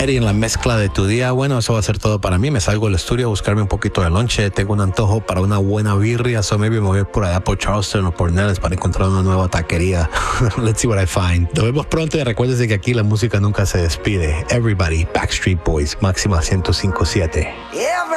Eddie en la mezcla de tu día. Bueno, eso va a ser todo para mí. Me salgo del estudio a buscarme un poquito de lonche. Tengo un antojo para una buena birria. So maybe me voy a ir por allá por Charleston o por Nellis para encontrar una nueva taquería. Let's see what I find. Nos vemos pronto y recuérdense que aquí la música nunca se despide. Everybody, Backstreet Boys, máxima 105.7.